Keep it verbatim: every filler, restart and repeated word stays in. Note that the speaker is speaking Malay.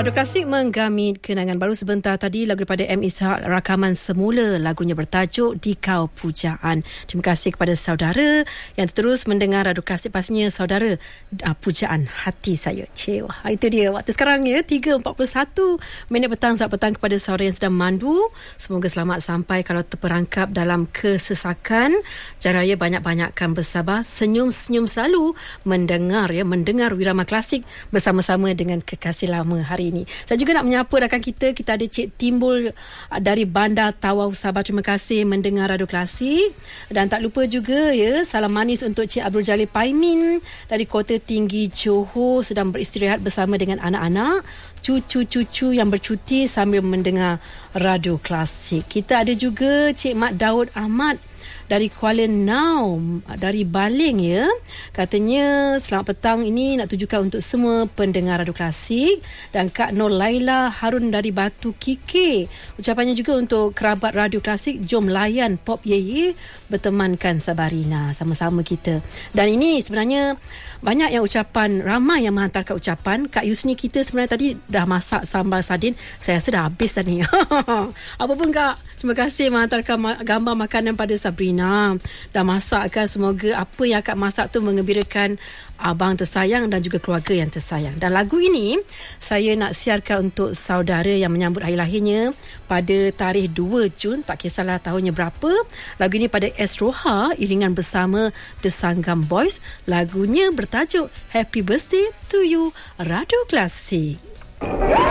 Radio Klasik menggamit kenangan baru. Sebentar tadi lagu daripada M. Ishak, rakaman semula, lagunya bertajuk Dikau Pujaan. Terima kasih kepada saudara yang terus mendengar Radio Klasik. Pastinya saudara, uh, pujaan hati saya. Cik, wah, itu dia waktu sekarang ya, tiga empat puluh satu minit petang. Selamat petang kepada saudara yang sedang mandu. Semoga selamat sampai. Kalau terperangkap dalam kesesakan, jaraya banyak-banyakkan bersabar, senyum-senyum selalu mendengar ya, mendengar Wirama Klasik bersama-sama dengan kekasih lama hari ini. Saya juga nak menyapa rakan kita. Kita ada Cik Timbul dari Bandar Tawau, Sabah. Terima kasih mendengar Radio Klasik. Dan tak lupa juga ya, salam manis untuk Cik Abdul Jalil Paimin dari Kota Tinggi Johor, sedang beristirahat bersama dengan anak-anak, cucu-cucu yang bercuti sambil mendengar Radio Klasik. Kita ada juga Cik Mat Daud Ahmad dari Kuala Nau, dari Baling ya. Katanya selamat petang ini nak tujukan untuk semua pendengar Radio Klasik, dan Kak Nur Laila Harun dari Batu Kike. Ucapannya juga untuk kerabat Radio Klasik, jom layan Pop Yeye bertemankan Sabarina, sama-sama kita. Dan ini sebenarnya banyak yang ucapan, ramai yang menghantarkan ucapan. Kak Yusni kita sebenarnya tadi dah masak sambal sardin. Saya rasa dah habis dah ni. Apa pun Kak, terima kasih menghantarkan ma- gambar makanan pada Sabrina. Dah masak kan, semoga apa yang Kak masak tu mengembirakan abang tersayang dan juga keluarga yang tersayang. Dan lagu ini saya nak siarkan untuk saudara yang menyambut hari lahirnya pada tarikh dua Jun, tak kisahlah tahunnya berapa. Lagu ini pada S. Roha iringan bersama The Sangam Boys. Lagunya bertajuk Happy Birthday to You, Radio Klasik.